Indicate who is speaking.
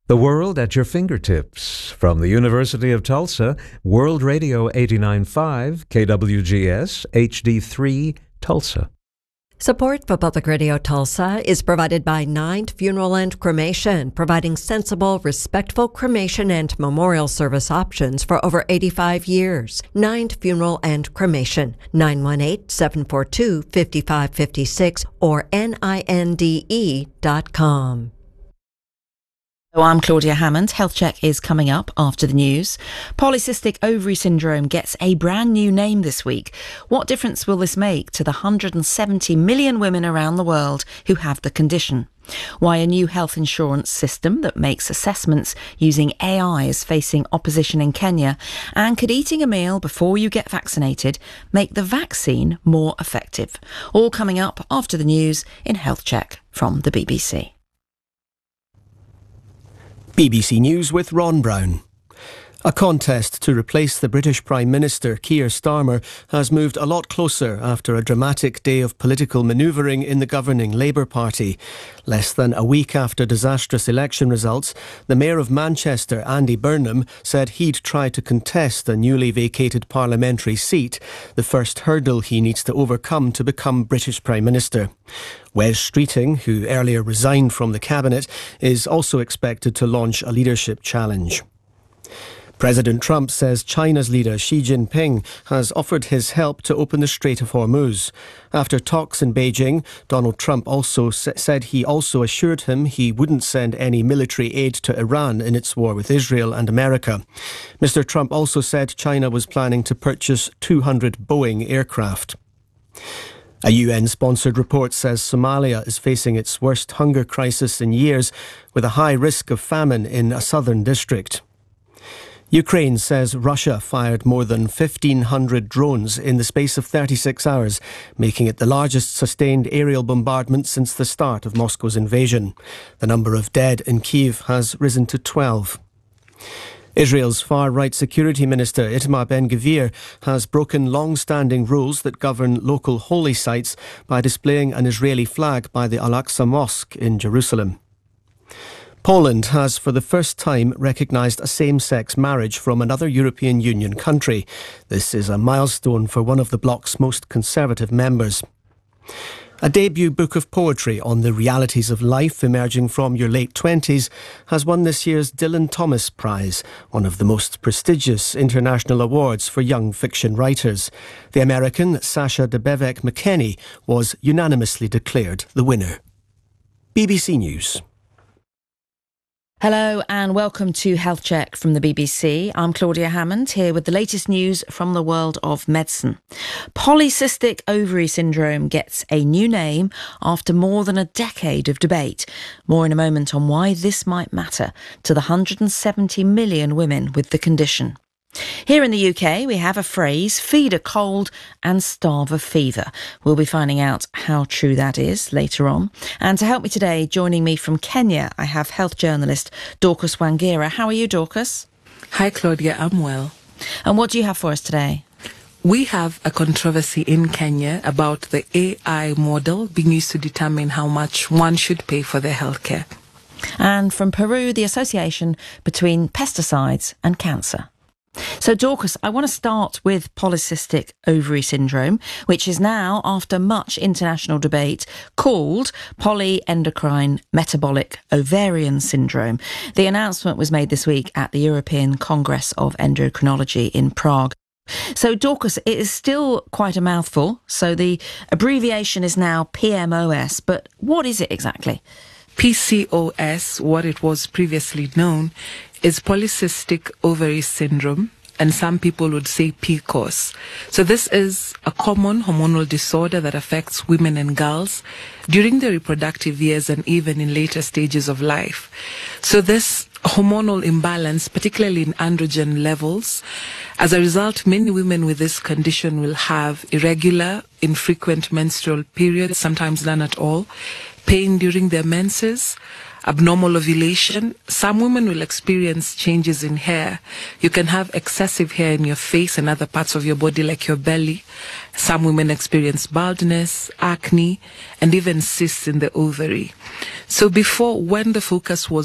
Speaker 1: The world at your fingertips. From the University of Tulsa, World Radio 89.5, KWGS, HD3, Tulsa.
Speaker 2: Support for Public Radio Tulsa is provided by Ninth Funeral and Cremation, providing sensible, respectful cremation and memorial service options for over 85 years. Ninth Funeral and Cremation, 918-742-5556 or NINDE.com.
Speaker 3: I'm Claudia Hammond. Health Check is coming up after the news. Polycystic ovary syndrome gets a brand new name this week. What difference will this make to the 170 million women around the world who have the condition? Why a new health insurance system that makes assessments using AI is facing opposition in Kenya? And could eating a meal before you get vaccinated make the vaccine more effective? All coming up after the news in Health Check from the BBC.
Speaker 4: BBC News with Ron Brown. A contest to replace the British Prime Minister, Keir Starmer, has moved a lot closer after a dramatic day of political manoeuvring in the governing Labour Party. Less than a week after disastrous election results, the Mayor of Manchester, Andy Burnham, said he'd try to contest a newly vacated parliamentary seat, the first hurdle he needs to overcome to become British Prime Minister. Wes Streeting, who earlier resigned from the cabinet, is also expected to launch a leadership challenge. President Trump says China's leader Xi Jinping has offered his help to open the Strait of Hormuz. After talks in Beijing, Donald Trump also said he also assured him he wouldn't send any military aid to Iran in its war with Israel and America. Mr. Trump also said China was planning to purchase 200 Boeing aircraft. A UN-sponsored report says Somalia is facing its worst hunger crisis in years, with a high risk of famine in a southern district. Ukraine says Russia fired more than 1,500 drones in the space of 36 hours, making it the largest sustained aerial bombardment since the start of Moscow's invasion. The number of dead in Kyiv has risen to 12. Israel's far-right security minister Itamar Ben-Gvir has broken long-standing rules that govern local holy sites by displaying an Israeli flag by the Al-Aqsa Mosque in Jerusalem. Poland has for the first time recognised a same-sex marriage from another European Union country. This is a milestone for one of the bloc's most conservative members. A debut book of poetry on the realities of life emerging from your late 20s has won this year's Dylan Thomas Prize, one of the most prestigious international awards for young fiction writers. The American Sasha Debevec McKenney was unanimously declared the winner. BBC News.
Speaker 3: Hello and welcome to Health Check from the BBC. I'm Claudia Hammond here with the latest news from the world of medicine. Polycystic ovary syndrome gets a new name after more than a decade of debate. More in a moment on why this might matter to the 170 million women with the condition. Here in the UK, we have a phrase, feed a cold and starve a fever. We'll be finding out how true that is later on. And to help me today, joining me from Kenya, I have health journalist Dorcas Wangira. How are you, Dorcas?
Speaker 5: Hi, Claudia. I'm well.
Speaker 3: And what do you have for us today?
Speaker 5: We have a controversy in Kenya about the AI model being used to determine how much one should pay for their healthcare.
Speaker 3: And from Peru, the association between pesticides and cancer. So, Dorcas, I want to start with polycystic ovary syndrome, which is now, after much international debate, called polyendocrine metabolic ovarian syndrome. The announcement was made this week at the European Congress of Endocrinology in Prague. So, Dorcas, it is still quite a mouthful. So the abbreviation is now PMOS, but what is it exactly?
Speaker 5: PCOS, what it was previously known, is polycystic ovary syndrome, and some people would say PCOS. So this is a common hormonal disorder that affects women and girls during their reproductive years and even in later stages of life. So this hormonal imbalance, particularly in androgen levels, as a result, many women with this condition will have irregular, infrequent menstrual periods, sometimes none at all, pain during their menses, abnormal ovulation. Some women will experience changes in hair. You can have excessive hair in your face and other parts of your body like your belly. Some women experience baldness, acne, and even cysts in the ovary. So before, when the focus was